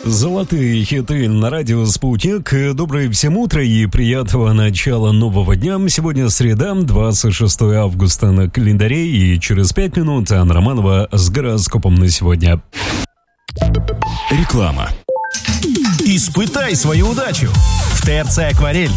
Золотые хиты на радио «Спутник». Доброе всем утро и приятного начала нового дня. Сегодня среда, 26 августа на календаре, и через 5 минут Анна Романова с гороскопом на сегодня. Реклама. Испытай свою удачу. В ТРЦ «Акварель»